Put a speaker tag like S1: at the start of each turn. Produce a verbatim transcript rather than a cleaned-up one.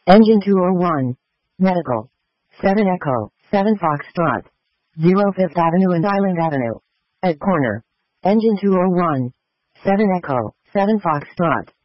S1: Engine two oh one. Medical. seven Echo, seven Foxtrot. zero Fifth Avenue and Island Avenue. At corner. Engine two oh one. seven Echo, seven Foxtrot.